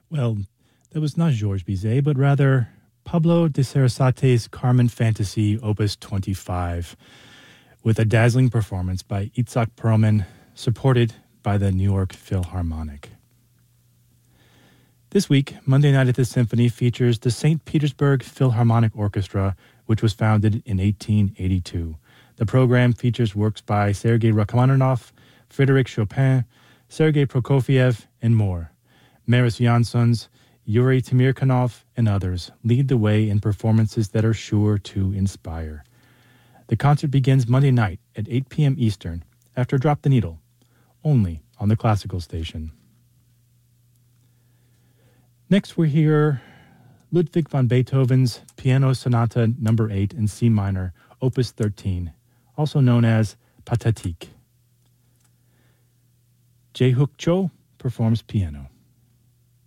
Well, that was not Georges Bizet, but rather Pablo de Sarasate's Carmen Fantasy, Opus 25, with a dazzling performance by Itzhak Perlman, supported by the New York Philharmonic. This week, Monday Night at the Symphony features the St. Petersburg Philharmonic Orchestra, which was founded in 1882. The program features works by Sergei Rachmaninoff, Frédéric Chopin, Sergei Prokofiev, and more. Maris Jansons, Yuri Timirkanov, and others lead the way in performances that are sure to inspire. The concert begins Monday night at 8 p.m. Eastern after Drop the Needle, only on the Classical Station. Next, we hear Ludwig van Beethoven's Piano Sonata No. 8 in C minor, Opus 13, also known as Pathétique. Jae-Hook Cho performs piano.